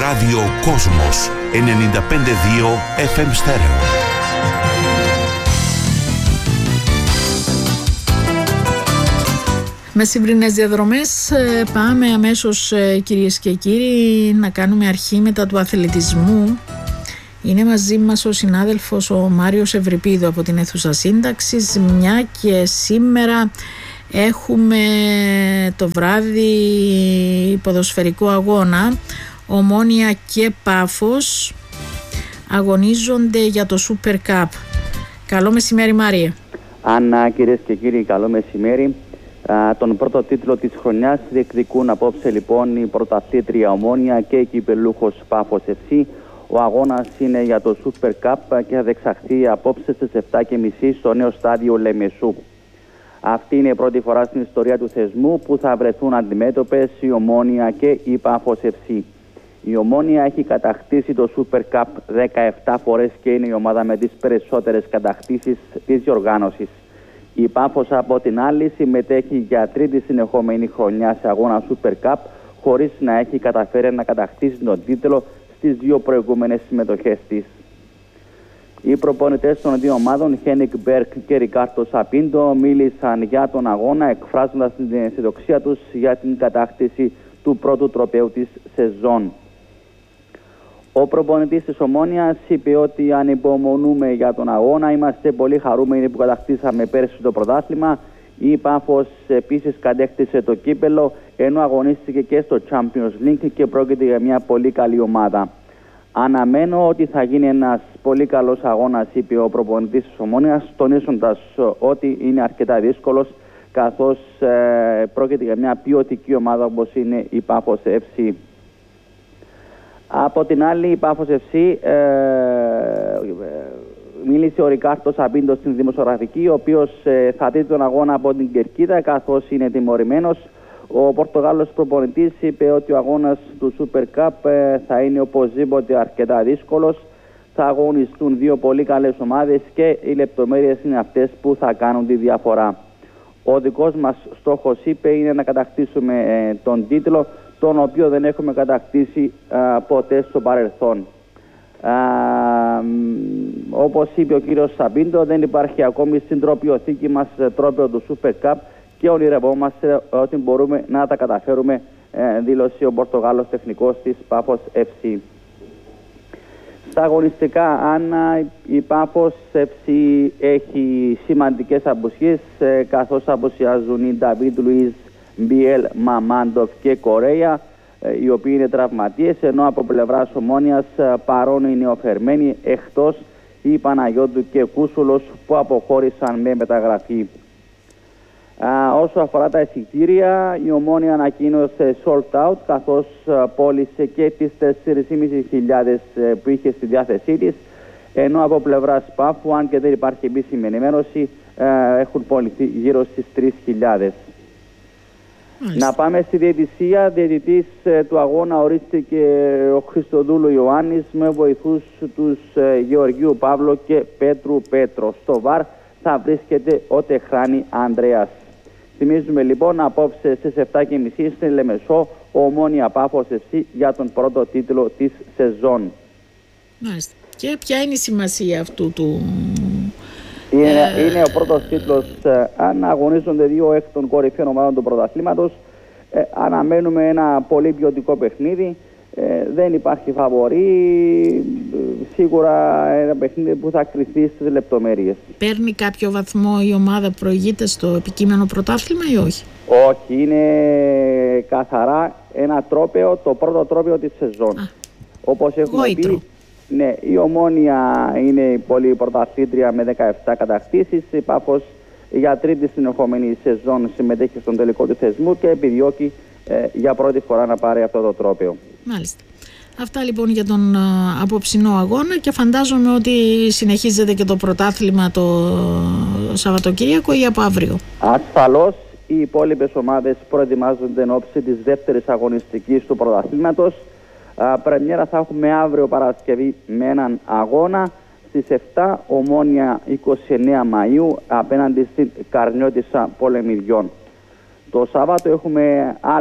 Ράδιο Κόσμος 95,2 FM στέρεο. Με σημερινές διαδρομές πάμε αμέσως, κυρίες και κύριοι, να κάνουμε αρχή μετά του αθλητισμού. Είναι μαζί μας ο συνάδελφος ο Μάριος Ευρυπίδου από την αίθουσα σύνταξης, μια και σήμερα έχουμε το βράδυ ποδοσφαιρικό αγώνα. Ομόνοια και Πάφος αγωνίζονται για το Super Cup. Καλό μεσημέρι, Μάρια. Άννα, κυρίες και κύριοι, καλό μεσημέρι. Τον πρώτο τίτλο της χρονιάς διεκδικούν απόψε λοιπόν η πρωταθλήτρια Ομόνοια και η κυπελούχος Πάφος FC. Ο αγώνας είναι για το Super Cup και θα διεξαχθεί απόψε στις 7:30 στο νέο στάδιο Λεμεσού. Αυτή είναι η πρώτη φορά στην ιστορία του θεσμού που θα βρεθούν αντιμέτωπες η Ομόνοια και η Πάφος FC. Η Ομόνοια έχει κατακτήσει το Super Cup 17 φορές και είναι η ομάδα με τις περισσότερες κατακτήσεις της διοργάνωσης. Η Πάφος από την άλλη συμμετέχει για τρίτη συνεχόμενη χρονιά σε αγώνα Super Cup χωρίς να έχει καταφέρει να κατακτήσει τον τίτλο στις δύο προηγούμενες συμμετοχές της. Οι προπονητές των δύο ομάδων, Χένικ Μπέρκ και Ρικάρτο Σαπίντο, μίλησαν για τον αγώνα εκφράζοντας την αισιοδοξία τους για την κατάκτηση του πρώτου τροπαίου της σεζόν. Ο προπονητής της Ομόνοιας είπε ότι ανυπομονούμε για τον αγώνα, είμαστε πολύ χαρούμενοι που κατακτήσαμε πέρσι το πρωτάθλημα. Η Πάφος επίσης κατέκτησε το κύπελο, ενώ αγωνίστηκε και στο Champions League και πρόκειται για μια πολύ καλή ομάδα. Αναμένω ότι θα γίνει ένας πολύ καλός αγώνας, είπε ο προπονητής της Ομόνοιας, τονίζοντας ότι είναι αρκετά δύσκολος, καθώς πρόκειται για μια ποιοτική ομάδα όπως είναι η Πάφος FC. Από την άλλη, η Πάφος FC μίλησε ο Ρικάρτο Σαπίντο στην δημοσιογραφική, ο οποίος θα δει τον αγώνα από την κερκίδα καθώς είναι τιμωρημένος. Ο Πορτογάλος προπονητής είπε ότι ο αγώνας του Super Cup θα είναι οπωσδήποτε αρκετά δύσκολος. Θα αγωνιστούν δύο πολύ καλές ομάδες και οι λεπτομέρειες είναι αυτές που θα κάνουν τη διαφορά. Ο δικός μας στόχος, είπε, είναι να κατακτήσουμε τον τίτλο, τον οποίο δεν έχουμε κατακτήσει ποτέ στο παρελθόν. Όπως είπε ο κύριος Σαπίντο, δεν υπάρχει ακόμη στην τροπιοθήκη μας τρόπαιο του Super Cup και ονειρευόμαστε ότι μπορούμε να τα καταφέρουμε, δήλωσε ο Πορτογάλος τεχνικός της Πάφος FC. Στα αγωνιστικά, Άννα, η Πάφος FC έχει σημαντικές απουσίες, καθώς απουσιάζουν οι Νταβίτ Λουίς, Μπιέλ, Μαμάντοφ και Κορέα, οι οποίοι είναι τραυματίες, ενώ από πλευράς Ομόνοιας παρόν οι νεοφερμένοι, εκτός η Παναγιώτου και Κούσουλος που αποχώρησαν με μεταγραφή. Όσο αφορά τα εισιτήρια, η Ομόνοια ανακοίνωσε sold out, καθώς πώλησε και τις 4.500 που είχε στη διάθεσή της, ενώ από πλευράς Πάφου, αν και δεν υπάρχει επίσημη ενημέρωση, έχουν πωληθεί γύρω στις 3.000. Να πάμε στη διαιτησία. Διαιτητής του αγώνα ορίστηκε ο Χριστοδούλου Ιωάννης με βοηθούς τους Γεωργίου Παύλο και Πέτρου Πέτρο. Στο ΒΑΡ θα βρίσκεται ο Τεχράνη Ανδρέας. Θυμίζουμε λοιπόν απόψε στις 7:30 στην Λεμεσό Ομόνοια Πάφος FC για τον πρώτο τίτλο της σεζόν. Μάλιστα. Και ποια είναι η σημασία αυτού του... Είναι ο πρώτος τίτλος. Αν αγωνίζονται δύο εκ των κορυφαίων ομάδων του πρωταθλήματος, αναμένουμε ένα πολύ ποιοτικό παιχνίδι. Δεν υπάρχει φαβορί. Σίγουρα ένα παιχνίδι που θα κρυφθεί στις λεπτομέρειες. Παίρνει κάποιο βαθμό η ομάδα που προηγείται στο επικείμενο πρωτάθλημα ή όχι? Όχι, είναι καθαρά ένα τρόπαιο, το πρώτο τρόπαιο της σεζόν. Όπως έχουμε πει, ναι, η Ομόνοια είναι η πολύ πρωταθλήτρια με 17 κατακτήσεις. Η Πάφος για τρίτη συνεχόμενη σεζόν συμμετέχει στον τελικό του θεσμού και επιδιώκει για πρώτη φορά να πάρει αυτό το τρόπαιο. Μάλιστα. Αυτά λοιπόν για τον απόψινό αγώνα, και φαντάζομαι ότι συνεχίζεται και το πρωτάθλημα το Σαββατοκύριακο ή από αύριο? Ασφαλώς, οι υπόλοιπες ομάδες προετοιμάζονται εν ώψη της δεύτερης αγωνιστικής του πρωταθλήματος. Πρεμιέρα θα έχουμε αύριο Παρασκευή με έναν αγώνα στις 7, Ομόνοια 29 Μαΐου απέναντι στην Καρνιώτισσα Πολεμιδιών. Το Σάββατο έχουμε άλλους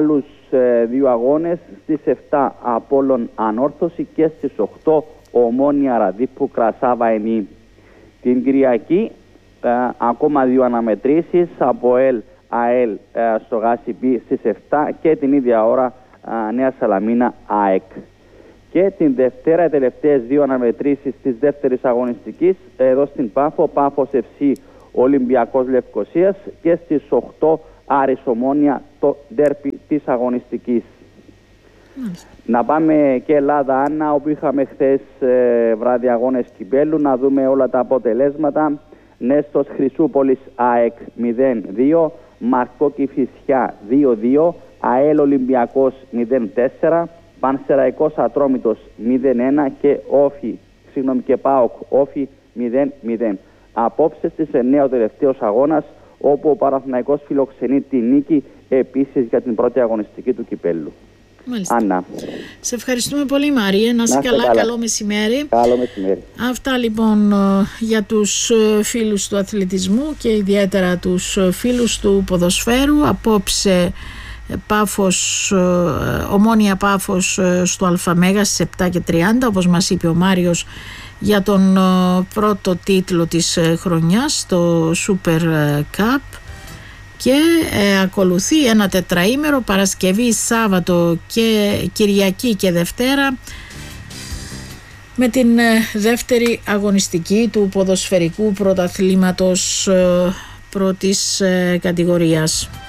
δύο αγώνες, στις 7 Απόλλων Ανόρθωση και στις 8 Ομόνοια Ραδίππου Κρασάβα Ενή. Την Κυριακή ακόμα δύο αναμετρήσεις, από ΑΕΛ στο Γάσιμπι στις 7 και την ίδια ώρα Νέα Σαλαμίνα ΑΕΚ. Και την Δευτέρα οι τελευταίες δύο αναμετρήσεις της δεύτερης αγωνιστικής εδώ στην Πάφο, Πάφος FC Ολυμπιακός Λευκωσίας, και στις 8 Άρης Ομόνοια, το ντέρπι της αγωνιστικής. Να πάμε και Ελλάδα, Άννα, όπου είχαμε χθες βράδυ αγώνες κυπέλλου, να δούμε όλα τα αποτελέσματα. Νέστος Χρυσούπολης ΑΕΚ 0-2, Μαρκό Κηφισιά 2-2, ΑΕΛ Ολυμπιακός 0-4, Πανσεραϊκός Ατρόμητος 0-1 και ΠΑΟΚ Όφι 0-0. Απόψε στις 9 ο τελευταίος αγώνας, όπου ο Παναθηναϊκός φιλοξενεί τη νίκη επίσης για την πρώτη αγωνιστική του κυπέλλου. Μάλιστα. Άννα. Σε ευχαριστούμε πολύ, Μαρία. Να είσαι καλά. Καλό μεσημέρι. Καλό μεσημέρι. Αυτά λοιπόν για τους φίλους του αθλητισμού και ιδιαίτερα τους φίλους του ποδοσφαίρου. Απόψε Πάφος, Ομόνοια Πάφος στο Αλφαμέγα στις 7:30, όπως μας είπε ο Μάριος, για τον πρώτο τίτλο της χρονιάς, το Super Cup. Και ακολουθεί ένα τετραήμερο, Παρασκευή, Σάββατο και Κυριακή και Δευτέρα, με την δεύτερη αγωνιστική του ποδοσφαιρικού πρωταθλήματος πρώτης κατηγορίας.